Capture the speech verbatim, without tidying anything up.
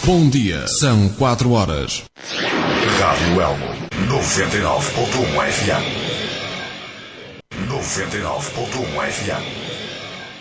Bom dia, são quatro horas. Rádio Elmo, noventa e nove ponto um F M. noventa e nove ponto um F M.